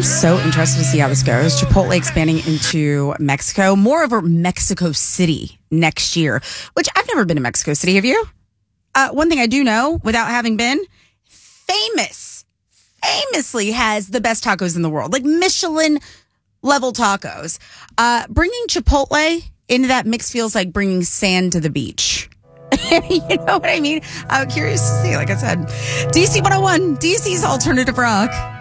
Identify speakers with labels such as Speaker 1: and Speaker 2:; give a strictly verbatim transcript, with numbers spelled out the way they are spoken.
Speaker 1: so interested to see how this goes. Chipotle expanding into Mexico, more over Mexico City next year, which I've never been to Mexico City. Have you? Uh, one thing I do know, without having been, famous, famously has the best tacos in the world, like Michelin level tacos. Uh, bringing Chipotle into that mix feels like bringing sand to the beach. You know what I mean? I'm curious to see, like I said. D C one oh one, D C's Alternative Rock.